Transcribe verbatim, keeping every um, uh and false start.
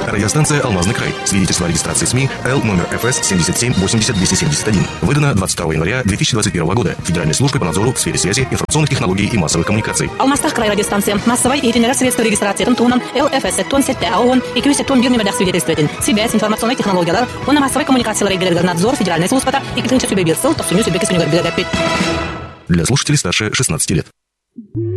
Радиостанция «Алмазный край». Свидетельство о регистрации СМИ Л номер эф эс семьдесят семь восемьдесят двести семьдесят один. Выдано двадцать второго января две тысячи двадцать первого года Федеральной службой по надзору в сфере связи, информационных технологий и массовых коммуникаций. Алмастах край радиостанция. Массовой и итинер средства регистрации Тунтунан Л эф эс сеттон сетте АОН и кюй сеттон бир нөмірдәк свидетельстветін. Связь, информационные технологиялар, оны массовой коммуникациялар игілер надзор Федеральной службата и кітінші сөбе бір сыл, тоқсыню сөбе кесінігер білер. Для слушателей старше шестнадцати лет.